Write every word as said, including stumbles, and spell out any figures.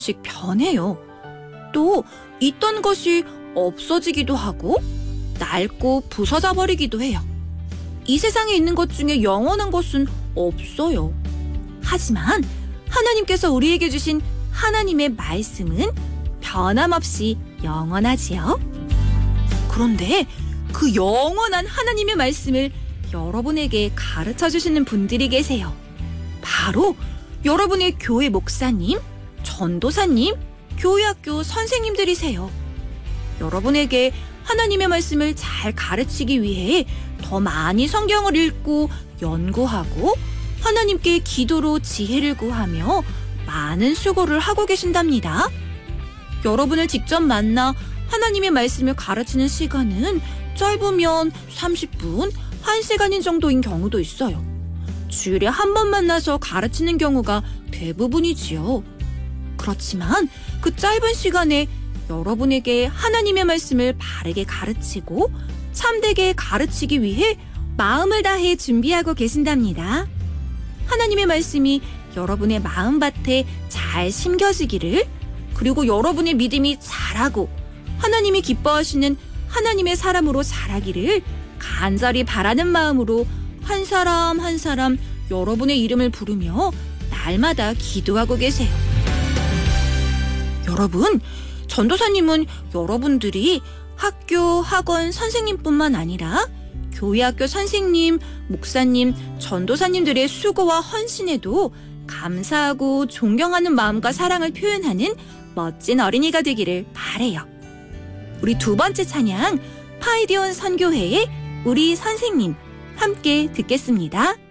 변해요. 또 있던 것이 없어지기도 하고 낡고 부서져 버리기도 해요. 이 세상에 있는 것 중에 영원한 것은 없어요. 하지만 하나님께서 우리에게 주신 하나님의 말씀은 변함없이 영원하지요. 그런데 그 영원한 하나님의 말씀을 여러분에게 가르쳐 주시는 분들이 계세요. 바로 여러분의 교회 목사님, 전도사님, 교회학교 선생님들이세요. 여러분에게 하나님의 말씀을 잘 가르치기 위해 더 많이 성경을 읽고 연구하고 하나님께 기도로 지혜를 구하며 많은 수고를 하고 계신답니다. 여러분을 직접 만나 하나님의 말씀을 가르치는 시간은 짧으면 삼십 분, 한 시간인 정도인 경우도 있어요. 주일에 한 번 만나서 가르치는 경우가 대부분이지요. 그렇지만 그 짧은 시간에 여러분에게 하나님의 말씀을 바르게 가르치고 참되게 가르치기 위해 마음을 다해 준비하고 계신답니다. 하나님의 말씀이 여러분의 마음밭에 잘 심겨지기를, 그리고 여러분의 믿음이 자라고 하나님이 기뻐하시는 하나님의 사람으로 자라기를 간절히 바라는 마음으로 한 사람 한 사람 여러분의 이름을 부르며 날마다 기도하고 계세요. 여러분, 전도사님은 여러분들이 학교, 학원 선생님뿐만 아니라 교회 학교 선생님, 목사님, 전도사님들의 수고와 헌신에도 감사하고 존경하는 마음과 사랑을 표현하는 멋진 어린이가 되기를 바래요. 우리 두 번째 찬양, 파이디온 선교회의 우리 선생님 함께 듣겠습니다.